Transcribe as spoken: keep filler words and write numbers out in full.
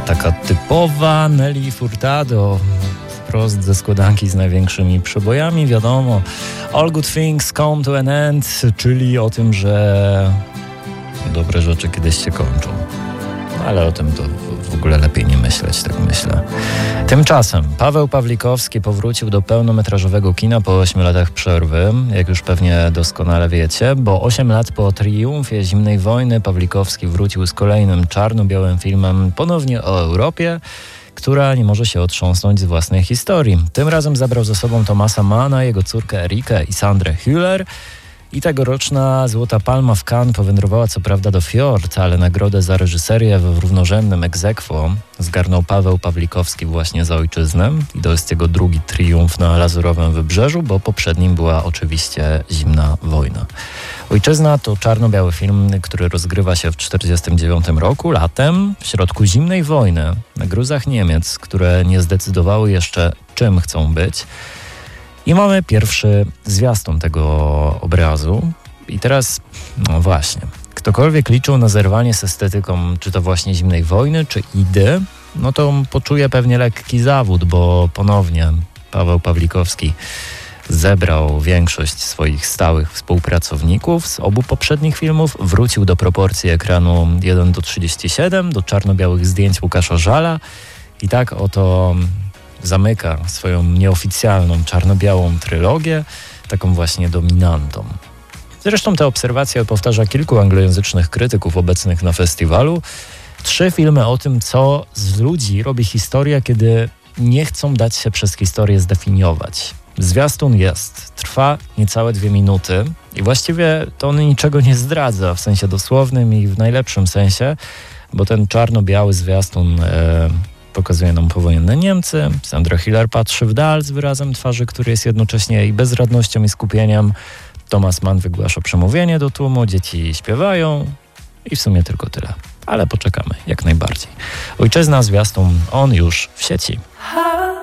Taka typowa Nelly Furtado, wprost ze składanki z największymi przebojami, wiadomo. All good things come to an end, czyli o tym, że dobre rzeczy kiedyś się kończą. Ale o tym to w ogóle lepiej nie myśleć, tak myślę. Tymczasem Paweł Pawlikowski powrócił do pełnometrażowego kina po ośmiu latach przerwy, jak już pewnie doskonale wiecie, bo osiem lat po triumfie zimnej wojny Pawlikowski wrócił z kolejnym czarno-białym filmem ponownie o Europie, która nie może się otrząsnąć z własnej historii. Tym razem zabrał ze sobą Thomasa Manna, jego córkę Erikę i Sandrę Hüller. I tegoroczna Złota Palma w Cannes powędrowała co prawda do Fjord, ale nagrodę za reżyserię w równorzędnym ex aequo zgarnął Paweł Pawlikowski właśnie za Ojczyznę. I to jest jego drugi triumf na Lazurowym Wybrzeżu, bo poprzednim była oczywiście Zimna Wojna. Ojczyzna to czarno-biały film, który rozgrywa się w tysiąc dziewięćset czterdziestym dziewiątym roku, latem, w środku zimnej wojny, na gruzach Niemiec, które nie zdecydowały jeszcze, czym chcą być. I mamy pierwszy zwiastun tego obrazu. I teraz, no właśnie, ktokolwiek liczył na zerwanie z estetyką, czy to właśnie zimnej wojny, czy idy, no to poczuje pewnie lekki zawód, bo ponownie Paweł Pawlikowski zebrał większość swoich stałych współpracowników z obu poprzednich filmów, wrócił do proporcji ekranu jeden do trzydziestu siedmiu, do czarno-białych zdjęć Łukasza Żala i tak oto zamyka swoją nieoficjalną czarno-białą trylogię, taką właśnie dominantą. Zresztą te obserwacje powtarza kilku anglojęzycznych krytyków obecnych na festiwalu. Trzy filmy o tym, co z ludzi robi historia, kiedy nie chcą dać się przez historię zdefiniować. Zwiastun jest, trwa niecałe dwie minuty i właściwie to on niczego nie zdradza w sensie dosłownym i w najlepszym sensie, bo ten czarno-biały zwiastun e, pokazuje nam powojenne Niemcy. Sandra Hüller patrzy w dal z wyrazem twarzy, który jest jednocześnie i bezradnością i skupieniem. Thomas Mann wygłasza przemówienie do tłumu, dzieci śpiewają i w sumie tylko tyle. Ale poczekamy, jak najbardziej. Ojczyzna, zwiastun, on już w sieci.